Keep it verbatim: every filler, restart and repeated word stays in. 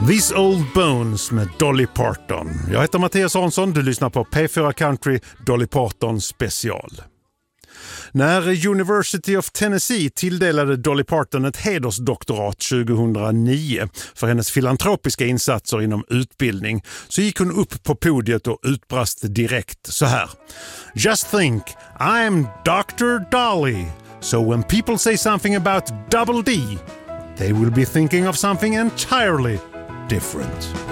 These Old Bones med Dolly Parton. Jag heter Mattias Hansson, du lyssnar på P fyra Country Dolly Parton special. När University of Tennessee tilldelade Dolly Parton ett hedersdoktorat tjugohundraniio för hennes filantropiska insatser inom utbildning så gick hon upp på podiet och utbrast direkt så här: Just think, I'm doctor Dolly. So when people say something about double D, they will be thinking of something entirely different.